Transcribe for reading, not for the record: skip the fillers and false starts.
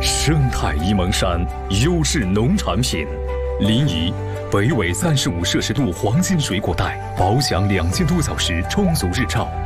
生态沂蒙山优质农产品，临沂北纬35摄氏度黄金水果带，饱享2000多小时充足日照。